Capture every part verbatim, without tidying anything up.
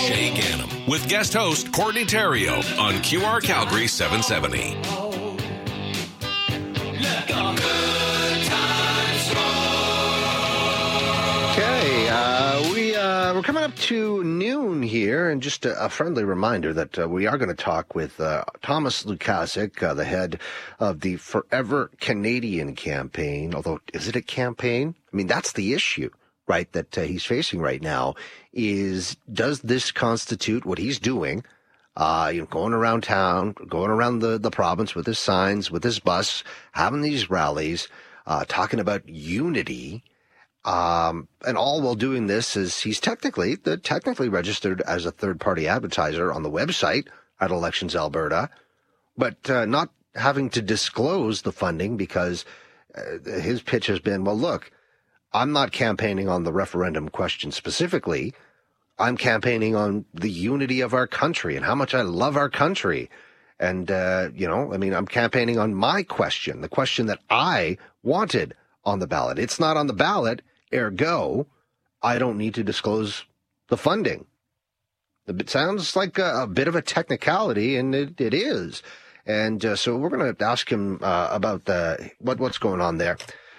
Jay Ganem with guest host Courtney Terrio on Q R Calgary seven seventy. Okay, uh, we, uh, we're coming up to noon here, and just a, a friendly reminder that uh, we are going to talk with uh, Thomas Lukaszuk, uh, the head of the Forever Canadian campaign. Although, is it a campaign? I mean, that's the issue, right, that uh, he's facing right now, is does this constitute what he's doing, uh, you know, going around town, going around the, the province with his signs, with his bus, having these rallies, uh, talking about unity. Um, and all while doing this is he's technically, the technically registered as a third-party advertiser on the website at Elections Alberta, but uh, not having to disclose the funding because uh, his pitch has been, well, look, I'm not campaigning on the referendum question specifically. I'm campaigning on the unity of our country and how much I love our country. And, uh, you know, I mean, I'm campaigning on my question, the question that I wanted on the ballot. It's not on the ballot. Ergo, I don't need to disclose the funding. It sounds like a, a bit of a technicality, and it, it is. And uh, so we're going to ask him uh, about the, what what's going on there.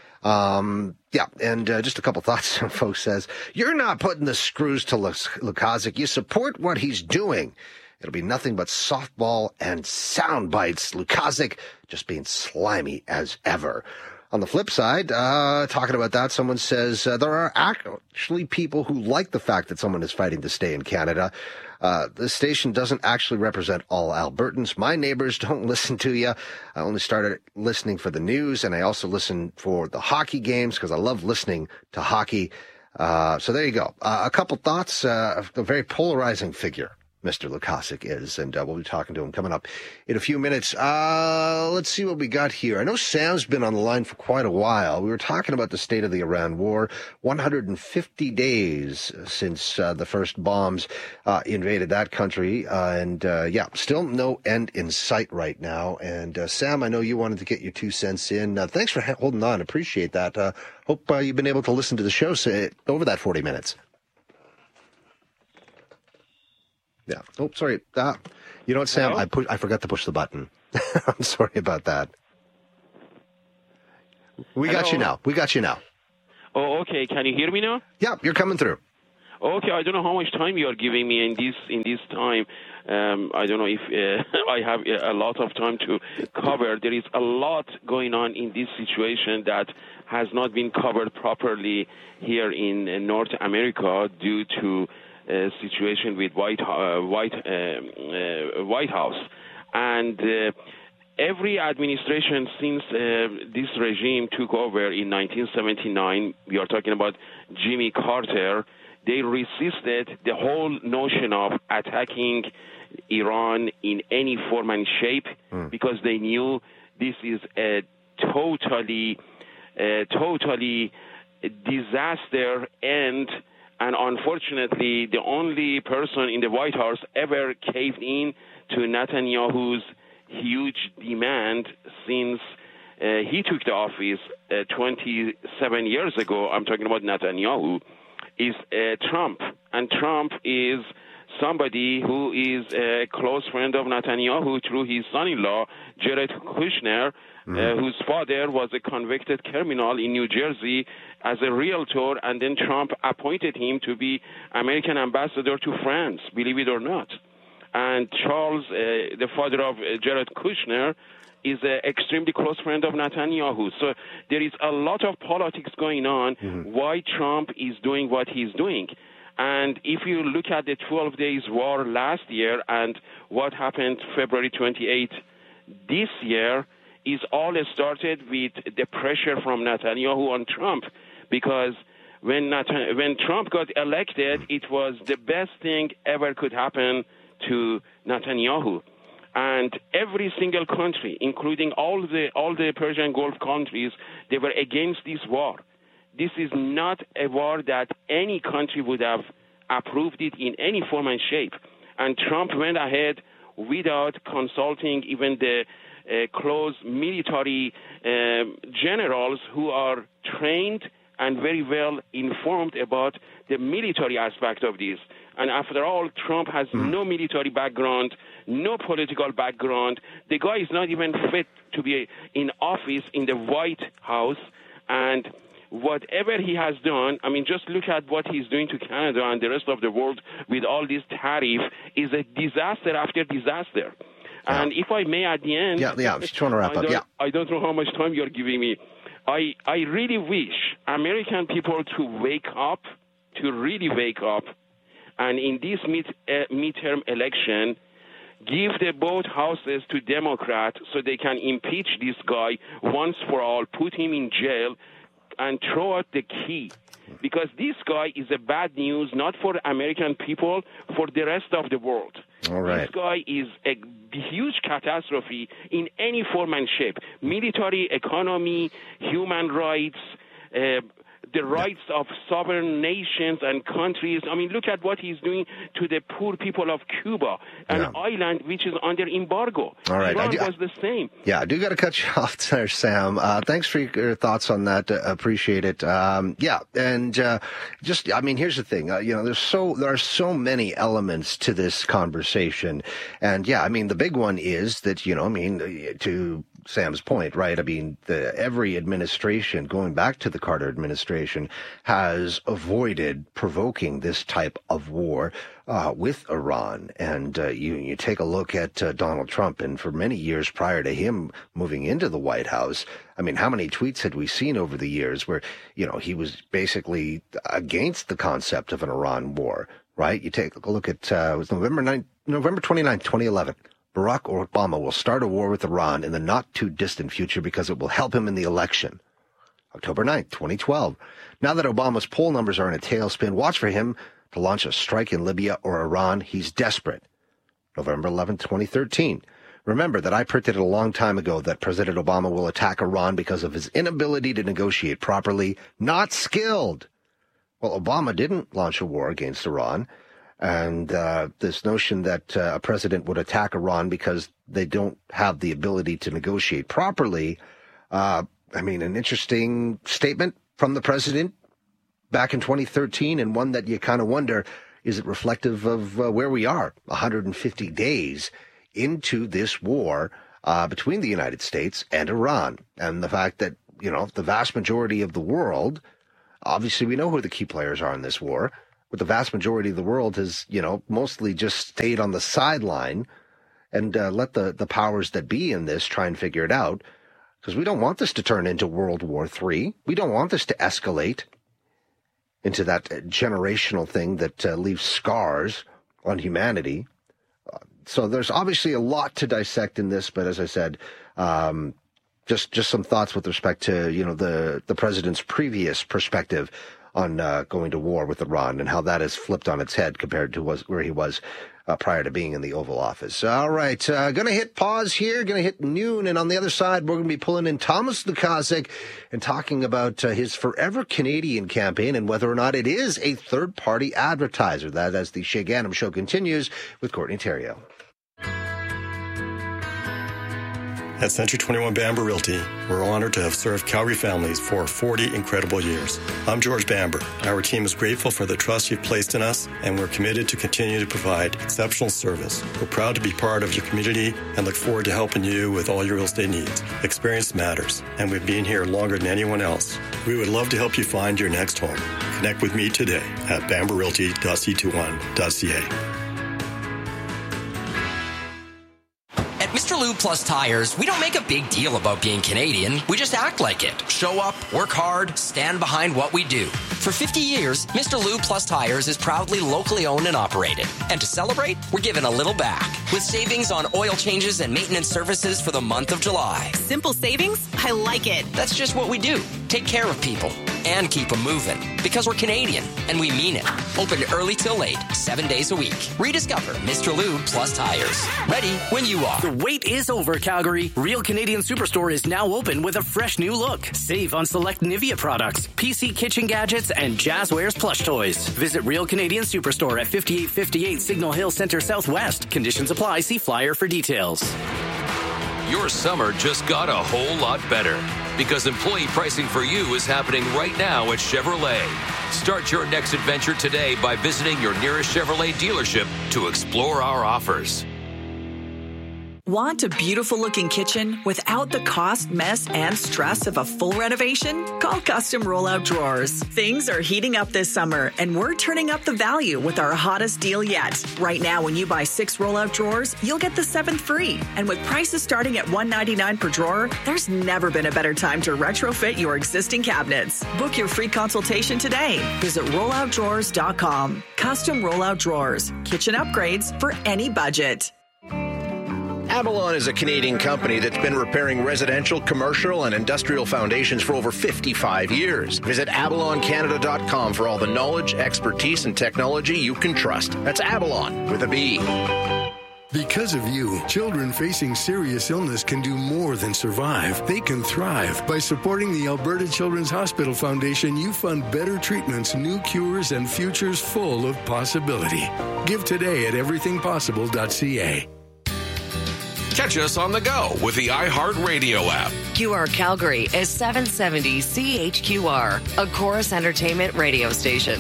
Um, yeah, and uh, just a couple thoughts. Folks says, you're not putting the screws to Lukaszuk. You support what he's doing. It'll be nothing but softball and sound bites. Lukaszuk just being slimy as ever. On the flip side, uh, talking about that, someone says uh, there are actually people who like the fact that someone is fighting to stay in Canada. Uh, this station doesn't actually represent all Albertans. My neighbors don't listen to you. I only started listening for the news, and I also listen for the hockey games because I love listening to hockey. Uh, so there you go. Uh, a couple thoughts. Uh, a very polarizing figure Mister Lukaszuk is, and uh, we'll be talking to him coming up in a few minutes. Uh, let's see what we got here. I know Sam's been on the line for quite a while. We were talking about the state of the Iran war, one hundred fifty days since uh, the first bombs uh, invaded that country, uh, and uh, yeah, still no end in sight right now. And uh, Sam, I know you wanted to get your two cents in. Uh, thanks for ha- holding on. Appreciate that. Uh, hope uh, you've been able to listen to the show say, over that forty minutes. Yeah. Oh, sorry. Uh, you know what, Sam? I pu- I forgot to push the button. I'm sorry about that. We Hello? got you now. We got you now. Oh, okay. Can you hear me now? Yeah, you're coming through. Okay. I don't know how much time you are giving me in this in this time. Um, I don't know if uh, I have a lot of time to cover. There is a lot going on in this situation that has not been covered properly here in uh, North America due to Uh, situation with White uh, White uh, uh, White House, and uh, every administration since uh, this regime took over in nineteen seventy-nine, we are talking about Jimmy Carter, they resisted the whole notion of attacking Iran in any form and shape mm. because they knew this is a totally, uh, totally disaster and. And unfortunately, the only person in the White House ever caved in to Netanyahu's huge demand since uh, he took the office uh, twenty-seven years ago, I'm talking about Netanyahu, is uh, Trump. And Trump is somebody who is a close friend of Netanyahu through his son-in-law, Jared Kushner, mm-hmm. uh, whose father was a convicted criminal in New Jersey as a realtor, and then Trump appointed him to be American ambassador to France, believe it or not. And Charles, uh, the father of uh, Jared Kushner, is an extremely close friend of Netanyahu. So there is a lot of politics going on mm-hmm. why Trump is doing what he's doing. And if you look at the twelve days war last year and what happened February twenty-eighth this year, is all started with the pressure from Netanyahu on Trump. Because when Netan- when Trump got elected, it was the best thing ever could happen to Netanyahu. And every single country, including all the all the Persian Gulf countries, they were against this war. This is not a war that any country would have approved it in any form and shape. And Trump went ahead without consulting even the uh, close military uh, generals who are trained and very well informed about the military aspect of this. And after all, Trump has mm. no military background, no political background. The guy is not even fit to be in office in the White House. And whatever he has done, I mean, just look at what he's doing to Canada and the rest of the world with all these tariffs, is a disaster after disaster. Yeah. And if I may, at the end, yeah, yeah, just trying to wrap I up. Yeah, I don't know how much time you're giving me. I I really wish American people to wake up, to really wake up, and in this mid uh, midterm election, give the both houses to Democrats so they can impeach this guy once for all, put him in jail, and throw out the key. Because this guy is a bad news, not for American people, for the rest of the world. All right. This guy is a huge catastrophe in any form and shape. Military, economy, human rights, uh, the rights of sovereign nations and countries. I mean, look at what he's doing to the poor people of Cuba, an yeah. island which is under embargo. All right. Iran do, was the same. Yeah, I do got to cut you off there, Sam. Uh, thanks for your thoughts on that. Uh, appreciate it. Um, yeah, and uh, just, I mean, here's the thing. Uh, you know, there's so there are so many elements to this conversation, and yeah, I mean, the big one is that, you know, I mean, to Sam's point, right? I mean, the, every administration, going back to the Carter administration, has avoided provoking this type of war uh, with Iran. And uh, you, you take a look at uh, Donald Trump, and for many years prior to him moving into the White House, I mean, how many tweets had we seen over the years where, you know, he was basically against the concept of an Iran war, right? You take a look at, uh, it was November ninth, November twenty-ninth, twenty eleven. Barack Obama will start a war with Iran in the not-too-distant future because it will help him in the election. October ninth, twenty twelve. Now that Obama's poll numbers are in a tailspin, watch for him to launch a strike in Libya or Iran. He's desperate. November eleventh, twenty thirteen. Remember that I predicted a long time ago that President Obama will attack Iran because of his inability to negotiate properly, not skilled. Well, Obama didn't launch a war against Iran. And uh, this notion that uh, a president would attack Iran because they don't have the ability to negotiate properly, uh, I mean, an interesting statement from the president back in twenty thirteen, and one that you kind of wonder, is it reflective of uh, where we are one hundred fifty days into this war uh, between the United States and Iran, and the fact that, you know, the vast majority of the world, obviously we know who the key players are in this war, but the vast majority of the world has, you know, mostly just stayed on the sideline and uh, let the, the powers that be in this try and figure it out, because we don't want this to turn into World War Three. We don't want this to escalate into that generational thing that uh, leaves scars on humanity. Uh, so there's obviously a lot to dissect in this, but as I said, um, just just some thoughts with respect to, you know, the, the president's previous perspective on uh, going to war with Iran and how that has flipped on its head compared to was, where he was uh, prior to being in the Oval Office. All right, uh, going to hit pause here, going to hit noon, and on the other side, we're going to be pulling in Thomas Lukaszuk and talking about uh, his Forever Canadian campaign and whether or not it is a third-party advertiser. That as the Shay Gannam Show continues with Courtney Theriault. At Century twenty-one Bamber Realty, we're honored to have served Calgary families for forty incredible years. I'm George Bamber. Our team is grateful for the trust you've placed in us, and we're committed to continue to provide exceptional service. We're proud to be part of your community and look forward to helping you with all your real estate needs. Experience matters, and we've been here longer than anyone else. We would love to help you find your next home. Connect with me today at bamber realty dot c twenty-one dot c a. Mister Lube Plus Tires, we don't make a big deal about being Canadian. We just act like it. Show up, work hard, stand behind what we do. For fifty years, Mister Lube Plus Tires is proudly locally owned and operated. And to celebrate, we're giving a little back with savings on oil changes and maintenance services for the month of July. Simple savings? I like it. That's just what we do. Take care of people and keep them moving. Because we're Canadian, and we mean it. Open early till late, seven days a week. Rediscover Mister Lube Plus Tires. Ready when you are. The wait is over, Calgary. Real Canadian Superstore is now open with a fresh new look. Save on select Nivea products, P C kitchen gadgets, and Jazzwares plush toys. Visit Real Canadian Superstore at fifty-eight fifty-eight Signal Hill Center Southwest. Conditions apply. See flyer for details. Your summer just got a whole lot better because employee pricing for you is happening right now at Chevrolet. Start your next adventure today by visiting your nearest Chevrolet dealership to explore our offers. Want a beautiful-looking kitchen without the cost, mess, and stress of a full renovation? Call Custom Rollout Drawers. Things are heating up this summer, and we're turning up the value with our hottest deal yet. Right now, when you buy six rollout drawers, you'll get the seventh free. And with prices starting at one hundred ninety-nine dollars per drawer, there's never been a better time to retrofit your existing cabinets. Book your free consultation today. Visit rollout drawers dot com. Custom Rollout Drawers. Kitchen upgrades for any budget. Avalon is a Canadian company that's been repairing residential, commercial, and industrial foundations for over fifty-five years. Visit avalon canada dot com for all the knowledge, expertise, and technology you can trust. That's Avalon with a B. Because of you, children facing serious illness can do more than survive. They can thrive. By supporting the Alberta Children's Hospital Foundation, you fund better treatments, new cures, and futures full of possibility. Give today at everything possible dot c a. Catch us on the go with the iHeartRadio app. Q R Calgary is seven seventy C H Q R, a Chorus Entertainment radio station.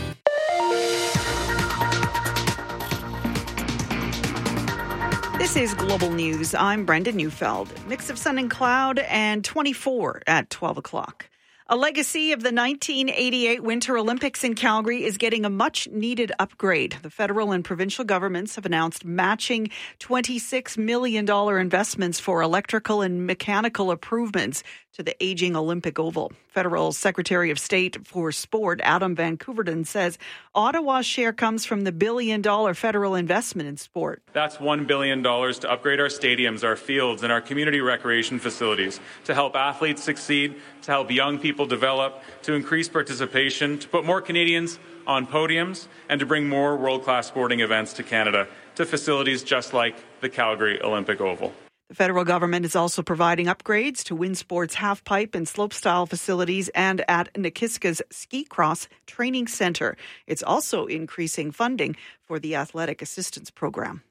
This is Global News. I'm Brenda Neufeld. Mix of sun and cloud and twenty-four at twelve o'clock. A legacy of the nineteen eighty-eight Winter Olympics in Calgary is getting a much-needed upgrade. The federal and provincial governments have announced matching twenty-six million dollars investments for electrical and mechanical improvements to the aging Olympic Oval. Federal Secretary of State for Sport, Adam Van Koeverden, says Ottawa's share comes from the billion-dollar federal investment in sport. That's one billion dollars to upgrade our stadiums, our fields, and our community recreation facilities, to help athletes succeed, to help young people develop, to increase participation, to put more Canadians on podiums, and to bring more world-class sporting events to Canada, to facilities just like the Calgary Olympic Oval. The federal government is also providing upgrades to WinSport's half-pipe and slopestyle facilities and at Nikiska's Ski Cross Training Centre. It's also increasing funding for the Athletic Assistance Program.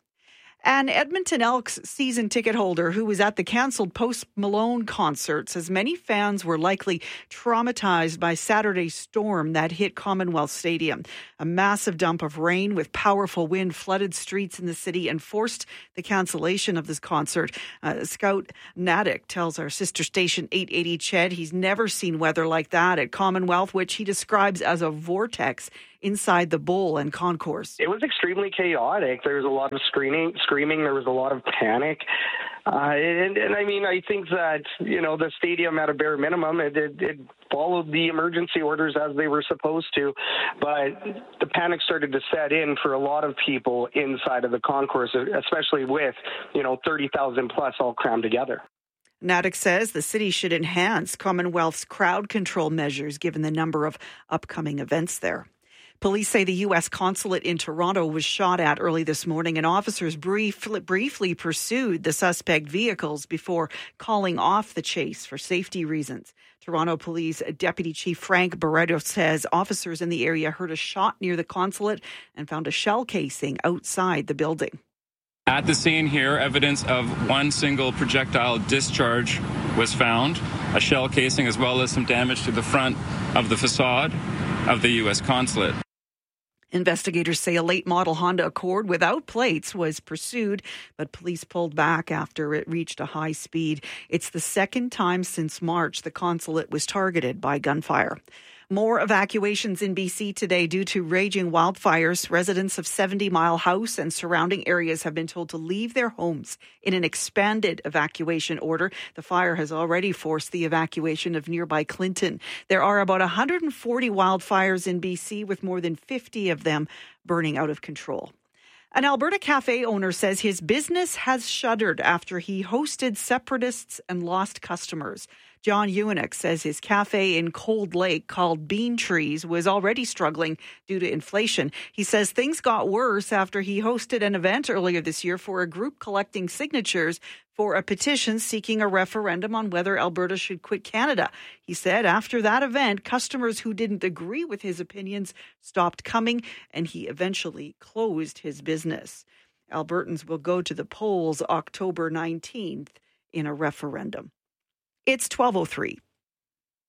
An Edmonton Elks season ticket holder who was at the cancelled Post Malone concert says many fans were likely traumatized by Saturday's storm that hit Commonwealth Stadium. A massive dump of rain with powerful wind flooded streets in the city and forced the cancellation of this concert. Uh, Scout Natick tells our sister station eight eighty C H E D he's never seen weather like that at Commonwealth, which he describes as a vortex inside the bowl and concourse. It was extremely chaotic. There was a lot of screaming, screaming. There was a lot of panic. Uh, and, and I mean, I think that, you know, the stadium at a bare minimum, it, it, it followed the emergency orders as they were supposed to. But the panic started to set in for a lot of people inside of the concourse, especially with, you know, thirty thousand plus all crammed together. Natick says the city should enhance Commonwealth's crowd control measures given the number of upcoming events there. Police say the U S consulate in Toronto was shot at early this morning, and officers brief, briefly pursued the suspect vehicles before calling off the chase for safety reasons. Toronto Police Deputy Chief Frank Barreto says officers in the area heard a shot near the consulate and found a shell casing outside the building. At the scene here, evidence of one single projectile discharge was found, a shell casing as well as some damage to the front of the facade of the U S consulate. Investigators say a late model Honda Accord without plates was pursued, but police pulled back after it reached a high speed. It's the second time since March the consulate was targeted by gunfire. More evacuations in B C today due to raging wildfires. Residents of seventy Mile House and surrounding areas have been told to leave their homes in an expanded evacuation order. The fire has already forced the evacuation of nearby Clinton. There are about one hundred forty wildfires in B C, with more than fifty of them burning out of control. An Alberta cafe owner says his business has shuttered after he hosted separatists and lost customers. John Eunick says his cafe in Cold Lake, called Bean Trees, was already struggling due to inflation. He says things got worse after he hosted an event earlier this year for a group collecting signatures for a petition seeking a referendum on whether Alberta should quit Canada. He said after that event, customers who didn't agree with his opinions stopped coming, and he eventually closed his business. Albertans will go to the polls October nineteenth in a referendum. It's twelve oh three.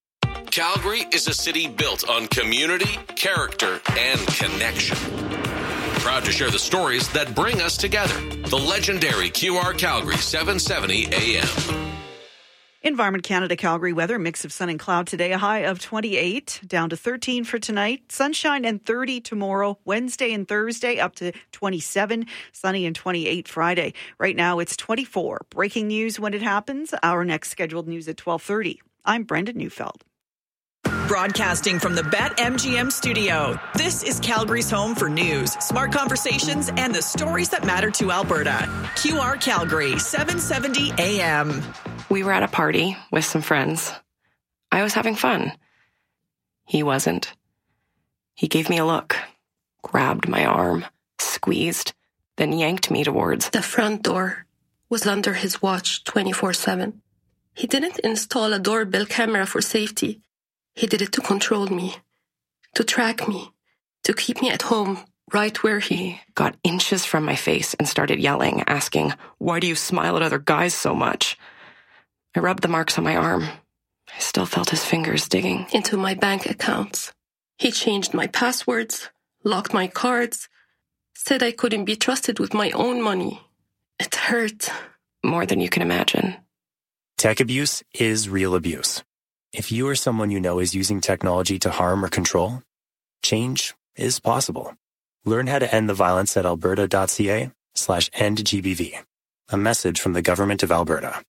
Calgary is a city built on community, character, and connection. Proud to share the stories that bring us together. The legendary Q R Calgary seven seventy A M. Environment Canada Calgary weather, mix of sun and cloud today, a high of twenty-eight, down to thirteen for tonight. Sunshine and thirty tomorrow, Wednesday and Thursday up to twenty-seven, sunny and twenty-eight Friday. Right now it's twenty-four. Breaking news when it happens. Our next scheduled news at twelve thirty. I'm Brenda Neufeld. Broadcasting from the BetMGM studio, this is Calgary's home for news, smart conversations, and the stories that matter to Alberta. Q R Calgary, seven seventy A M. We were at a party with some friends. I was having fun. He wasn't. He gave me a look, grabbed my arm, squeezed, then yanked me towards the front door. Was under his watch twenty-four seven. He didn't install a doorbell camera for safety. He did it to control me, to track me, to keep me at home, right where he got inches from my face and started yelling, asking, "Why do you smile at other guys so much?" I rubbed the marks on my arm. I still felt his fingers digging into my bank accounts. He changed my passwords, locked my cards, said I couldn't be trusted with my own money. It hurt. More than you can imagine. Tech abuse is real abuse. If you or someone you know is using technology to harm or control, change is possible. Learn how to end the violence at alberta.ca slash end GBV. A message from the Government of Alberta.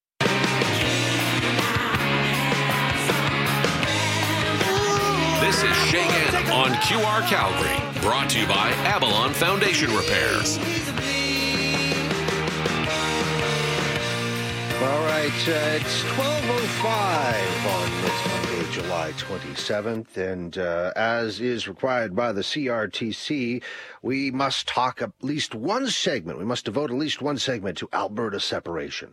This is Shay Gannon on Q R Calgary, brought to you by Avalon Foundation Repairs. All right, uh, it's twelve oh five on this Monday, July twenty-seventh, and uh, as is required by the C R T C, we must talk at least one segment. We must devote at least one segment to Alberta separation.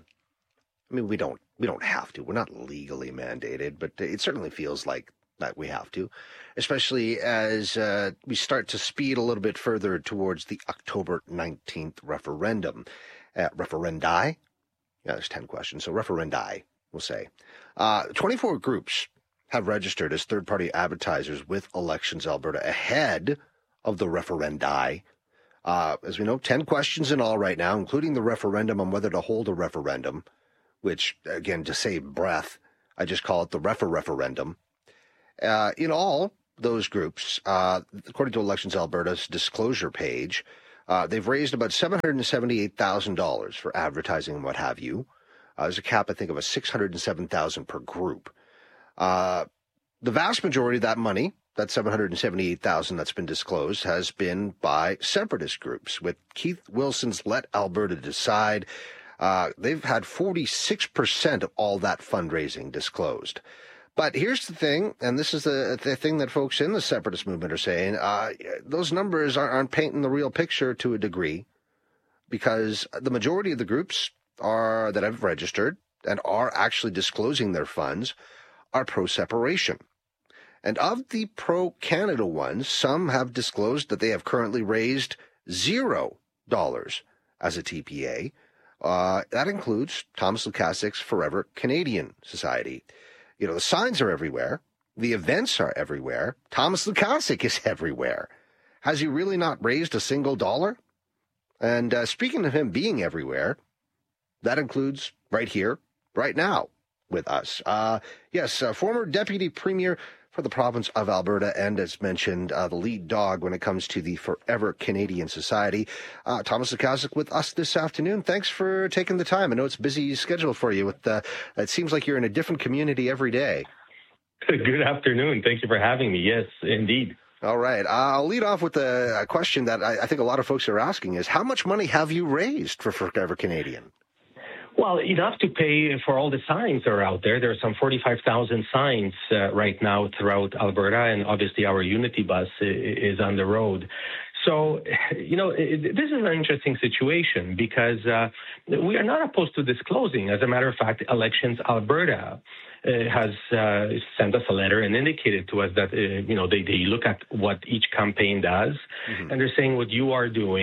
I mean, we don't we don't have to. We're not legally mandated, but it certainly feels like that we have to, especially as uh, we start to speed a little bit further towards the October nineteenth referendum. Uh, referendi? Yeah, there's ten questions. So referendi, we'll say. Uh, twenty-four groups have registered as third-party advertisers with Elections Alberta ahead of the referendi. Uh, as we know, ten questions in all right now, including the referendum on whether to hold a referendum, which, again, to save breath, I just call it the refer-referendum. Uh, in all, those groups, uh, according to Elections Alberta's disclosure page, Uh, they've raised about seven hundred seventy-eight thousand dollars for advertising and what have you. Uh, there's a cap, I think, of a six hundred seven thousand dollars per group. Uh, the vast majority of that money, that seven hundred seventy-eight thousand dollars that's been disclosed, has been by separatist groups. With Keith Wilson's Let Alberta Decide, uh, they've had forty-six percent of all that fundraising disclosed. But here's the thing, and this is the, the thing that folks in the separatist movement are saying, uh, those numbers aren't, aren't painting the real picture to a degree, because the majority of the groups are that have registered and are actually disclosing their funds are pro-separation. And of the pro-Canada ones, some have disclosed that they have currently raised zero dollars as a T P A. Uh, that includes Thomas Lukaszik's Forever Canadian Society. You know, the signs are everywhere. The events are everywhere. Thomas Lukaszik is everywhere. Has he really not raised a single dollar? And uh, speaking of him being everywhere, that includes right here, right now, with us. Uh, yes, uh, former Deputy Premier for the province of Alberta, and as mentioned, uh, the lead dog when it comes to the Forever Canadian Society. Uh, Thomas Lukaszik with us this afternoon. Thanks for taking the time. I know it's a busy schedule for you. With uh, it seems like you're in a different community every day. Good afternoon. Thank you for having me. Yes, indeed. All right. I'll lead off with a, a question that I, I think a lot of folks are asking is, how much money have you raised for Forever Canadian? Well, enough to pay for all the signs that are out there. There are some forty-five thousand signs uh, right now throughout Alberta, and obviously our Unity bus is on the road. So, you know, it, this is an interesting situation because uh, we are not opposed to disclosing. As a matter of fact, Elections Alberta uh, has uh, sent us a letter and indicated to us that, uh, you know, they, they look at what each campaign does, mm-hmm. and they're saying what you are doing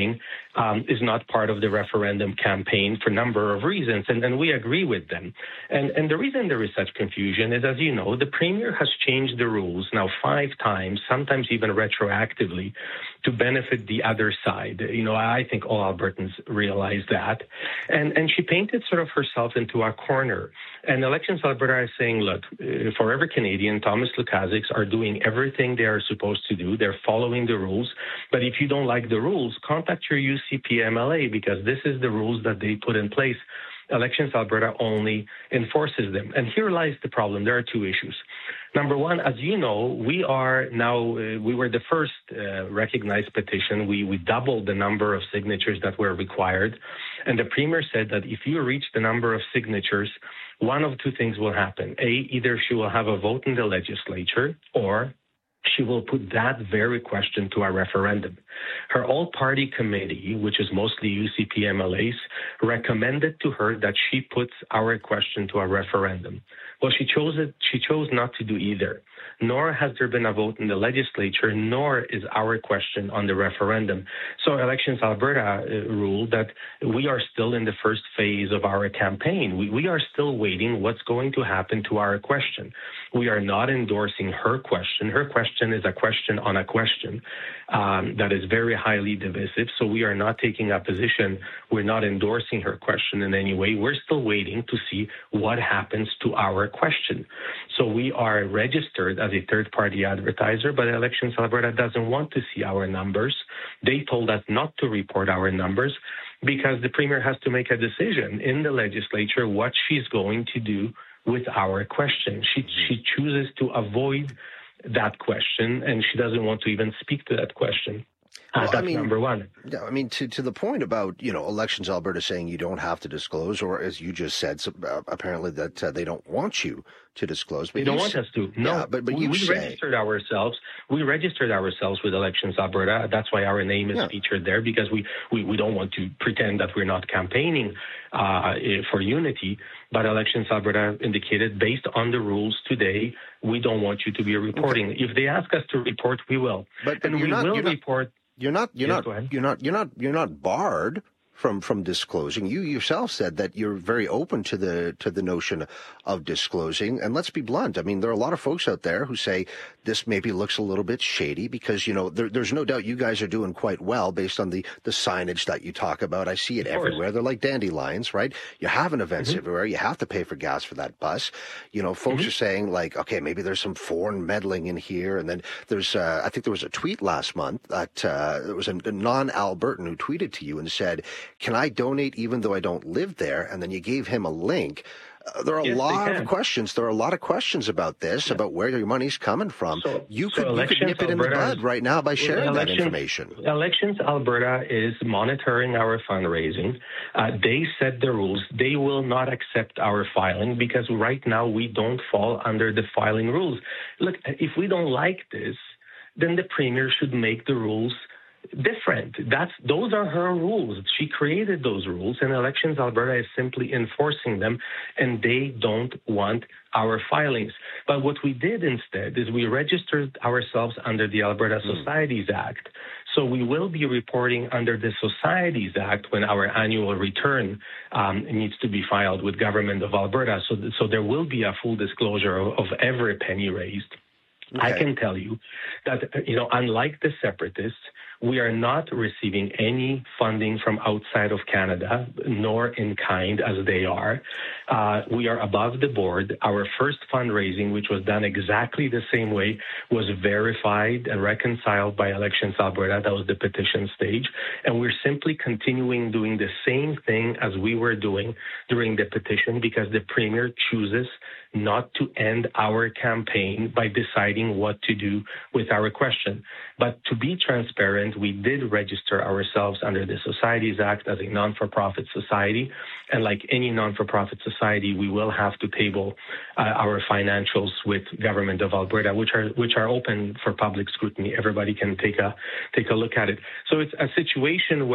um, is not part of the referendum campaign for a number of reasons, and, and we agree with them. And, and the reason there is such confusion is, as you know, the Premier has changed the rules now five times, sometimes even retroactively, to benefit the other side. You know, I think all Albertans realize that. And, and she painted sort of herself into a corner. And Elections Alberta is saying, look, uh, for every Canadian, Thomas Lukasics are doing everything they are supposed to do. They're following the rules. But if you don't like the rules, contact your U C P M L A, because this is the rules that they put in place. Elections Alberta only enforces them. And here lies the problem. There are two issues. Number one, as you know, we are now, uh, we were the first uh, recognized petition. We, we doubled the number of signatures that were required. And the Premier said that if you reach the number of signatures, one of two things will happen. A, either she will have a vote in the legislature, or she will put that very question to a referendum. Her all-party committee, which is mostly U C P M L As, recommended to her that she puts our question to a referendum. Well, she chose it. She chose not to do either. Nor has there been a vote in the legislature, nor is our question on the referendum. So Elections Alberta uh, ruled that we are still in the first phase of our campaign. We, we are still waiting what's going to happen to our question. We are not endorsing her question. Her question is a question on a question um, that is very highly divisive. So we are not taking a position. We're not endorsing her question in any way. We're still waiting to see what happens to our question. So we are registered as a third-party advertiser, but Elections Alberta doesn't want to see our numbers. They told us not to report our numbers because the Premier has to make a decision in the legislature what she's going to do with our question. She, she chooses to avoid that question, and she doesn't want to even speak to that question. Uh, well, that's I mean, number one. Yeah, I mean, to, to the point about, you know, Elections Alberta saying you don't have to disclose, or as you just said, so, uh, apparently that uh, they don't want you to disclose. But they don't you want s- us to. No, yeah, but, but we, you we say, registered ourselves. We registered ourselves with Elections Alberta. That's why our name is Yeah. featured there, because we, we, we don't want to pretend that we're not campaigning uh, for unity. But Elections Alberta indicated, based on the rules today, we don't want you to be reporting. Okay. If they ask us to report, we will. But, but and you're we not, will you're not, report. You're not. You're Yes, not. You're not. You're not. You're not barred from from disclosing. You yourself said that you're very open to the to the notion of disclosing. And let's be blunt. I mean, there are a lot of folks out there who say this maybe looks a little bit shady because, you know, there, there's no doubt you guys are doing quite well based on the the signage that you talk about. I see it everywhere. They're like dandelions, right? You're having events mm-hmm. everywhere. You have to pay for gas for that bus. You know, folks mm-hmm. are saying like, okay, maybe there's some foreign meddling in here. And then there's, uh, I think there was a tweet last month that uh, there was a, a non-Albertan who tweeted to you and said, can I donate even though I don't live there? And then you gave him a link. Uh, there are yes, a lot of questions. There are a lot of questions about this, yeah. about where your money's coming from. So, you could, so you could nip it in the bud right now by sharing elections, that information. Elections Alberta is monitoring our fundraising. Uh, they set the rules. They will not accept our filing because right now we don't fall under the filing rules. Look, if we don't like this, then the Premier should make the rules different. That's those are her rules. She created those rules, and Elections Alberta is simply enforcing them, and they don't want our filings. But what we did instead is we registered ourselves under the Alberta mm. Societies Act. So we will be reporting under the Societies Act when our annual return um, needs to be filed with Government of Alberta. So, th- so there will be a full disclosure of, of every penny raised. Okay. I can tell you that, you know, unlike the separatists, we are not receiving any funding from outside of Canada, nor in kind as they are. Uh, we are above the board. Our first fundraising, which was done exactly the same way, was verified and reconciled by Elections Alberta. That was the petition stage. And we're simply continuing doing the same thing as we were doing during the petition because the Premier chooses not to end our campaign by deciding what to do with our question. But to be transparent, we did register ourselves under the Societies Act as a non-for-profit society. And like any non-for-profit society, we will have to table uh, our financials with Government of Alberta, which are which are open for public scrutiny. Everybody can take a take a look at it. So it's a situation where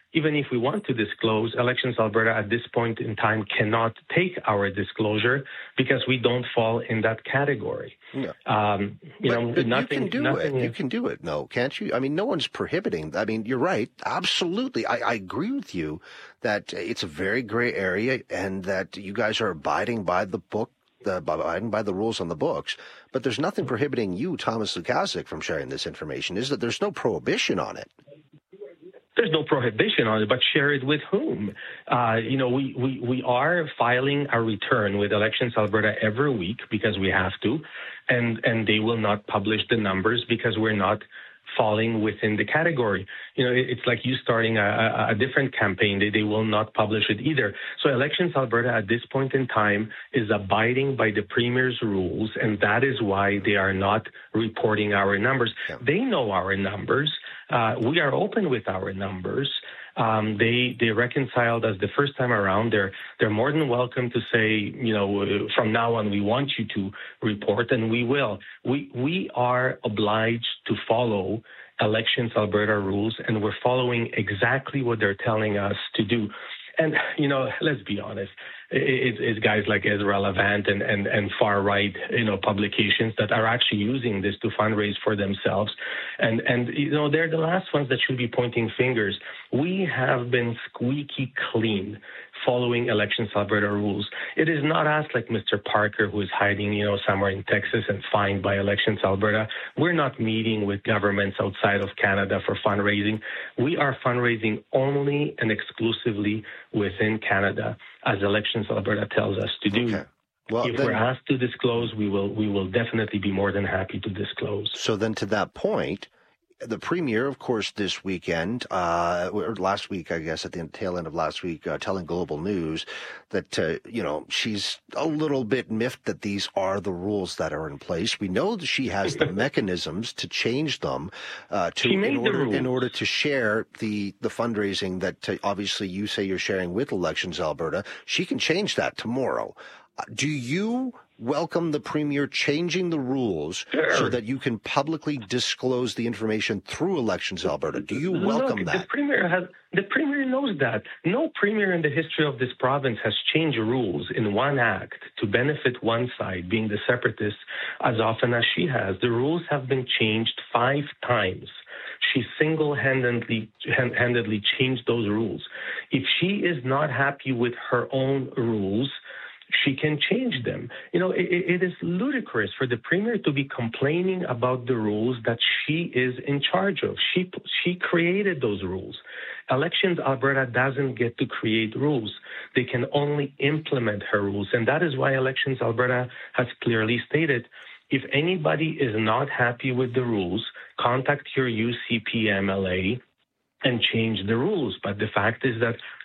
even if we want to disclose, Elections Alberta at this point in time cannot take our disclosure because we don't fall in that category. Yeah. Um, you but, know, but nothing, you can do nothing it. is, You can do it. No, can't you? I mean, no one's prohibiting. I mean, you're right. Absolutely. I, I agree with you that it's a very gray area and that you guys are abiding by the book, the, abiding by the rules on the books. But there's nothing prohibiting you, Thomas Lukaszuk, from sharing this information. Is that there's no prohibition on it? There's no prohibition on it, but share it with whom? Uh, you know, we, we, we are filing a return with Elections Alberta every week because we have to, and, and they will not publish the numbers because we're not falling within the category. You know, it, it's like you starting a, a, a different campaign. They, they will not publish it either. So Elections Alberta at this point in time is abiding by the Premier's rules, and that is why they are not reporting our numbers. Yeah. They know our numbers. Uh, we are open with our numbers. Um, they they reconciled us the first time around. They're they're more than welcome to say, you know, from now on we want you to report, and we will. We we are obliged to follow Elections Alberta rules, and we're following exactly what they're telling us to do. And, you know, let's be honest, it, it's guys like Ezra Levant and, and, and far-right, you know, publications that are actually using this to fundraise for themselves. And, and, you know, they're the last ones that should be pointing fingers. We have been squeaky clean following Elections Alberta rules. It is not us like Mister Parker, who is hiding, you know, somewhere in Texas and fined by Elections Alberta. We're not meeting with governments outside of Canada for fundraising. We are fundraising only and exclusively within Canada, as Elections Alberta tells us to do. Okay. Well, if then, we're asked to disclose, we will we will definitely be more than happy to disclose. So then to that point, the Premier, of course, this weekend, uh, or last week, I guess, at the tail end of last week, uh, telling Global News that, uh, you know, she's a little bit miffed that these are the rules that are in place. We know that she has the mechanisms to change them uh, to in order, in order to share the, the fundraising that uh, obviously you say you're sharing with Elections Alberta. She can change that tomorrow. Uh, do you welcome the Premier changing the rules sure. so that you can publicly disclose the information through Elections Alberta? Do you welcome Look, that? The Premier has, the Premier knows that. No Premier in the history of this province has changed rules in one act to benefit one side, being the separatists, as often as she has. The rules have been changed five times. She single-handedly handedly changed those rules. If she is not happy with her own rules, she can change them. You know, it, it is ludicrous for the Premier to be complaining about the rules that she is in charge of. She she created those rules. Elections Alberta doesn't get to create rules. They can only implement her rules. And that is why Elections Alberta has clearly stated, if anybody is not happy with the rules, contact your U C P M L A and change the rules. But the fact is that